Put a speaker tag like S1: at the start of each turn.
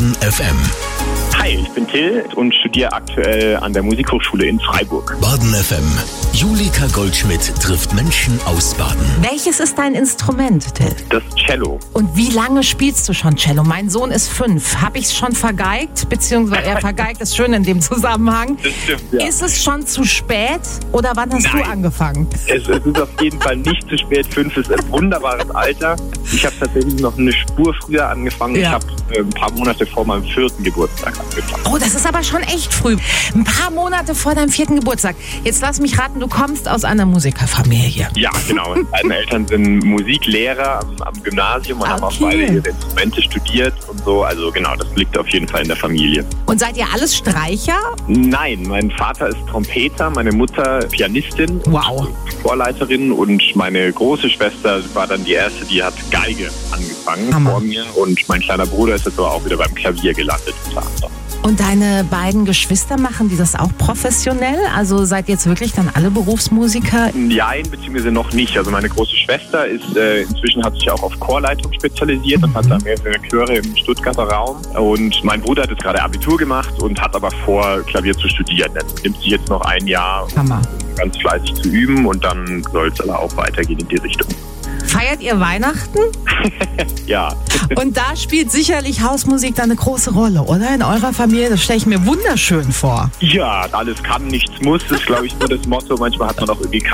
S1: Baden FM.
S2: Hi, ich bin Till und studiere aktuell an der Musikhochschule in Freiburg.
S1: Baden FM. Julika Goldschmidt trifft Menschen aus Baden.
S3: Welches ist dein Instrument, Till?
S2: Das Cello.
S3: Und wie lange spielst du schon Cello? Mein Sohn ist 5. Habe ich es schon vergeigt? Beziehungsweise er vergeigt ist schön in dem Zusammenhang.
S2: Das stimmt, ja.
S3: Ist es schon zu spät oder wann hast du angefangen?
S2: Es ist auf jeden Fall nicht zu spät. 5 ist ein wunderbares Alter. Ich habe tatsächlich noch eine Spur früher angefangen.
S3: Ja.
S2: Ich habe ein paar Monate vor meinem 4. Geburtstag angefangen.
S3: Oh, das ist aber schon echt früh. Ein paar Monate vor deinem 4. Geburtstag. Jetzt lass mich raten, du kommst aus einer Musikerfamilie.
S2: Ja, genau. Meine Eltern sind Musiklehrer am Gymnasium und haben auch beide ihre Instrumente studiert und so. Also genau, das liegt auf jeden Fall in der Familie.
S3: Und seid ihr alles Streicher?
S2: Nein, mein Vater ist Trompeter, meine Mutter Pianistin,
S3: Wow.
S2: Chorleiterin und meine große Schwester war dann die erste, die hat Geige angefangen
S3: Hammer.
S2: vor mir und mein kleiner Bruder ist jetzt aber auch wieder beim Klavier gelandet unter anderem.
S3: Und deine beiden Geschwister, machen die das auch professionell? Also seid ihr jetzt wirklich dann alle Berufsmusiker?
S2: Nein, beziehungsweise noch nicht. Also meine große Schwester ist inzwischen hat sich auch auf Chorleitung spezialisiert und hat da mehrere Chöre im Stuttgarter Raum. Und mein Bruder hat jetzt gerade Abitur gemacht und hat aber vor, Klavier zu studieren. Er nimmt sich jetzt noch ein Jahr,
S3: Hammer.
S2: um ganz fleißig zu üben und dann soll es aber auch weitergehen in die Richtung.
S3: Feiert ihr Weihnachten?
S2: Ja.
S3: Und da spielt sicherlich Hausmusik dann eine große Rolle, oder? In eurer Familie, das stelle ich mir wunderschön vor.
S2: Ja, alles kann, nichts muss, ist glaube ich nur das Motto. Manchmal hat man auch irgendwie